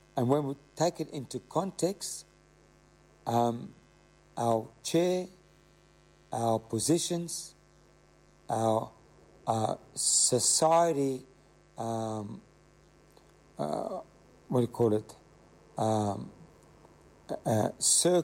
And when we take it into context, our chair, our positions, our society, circle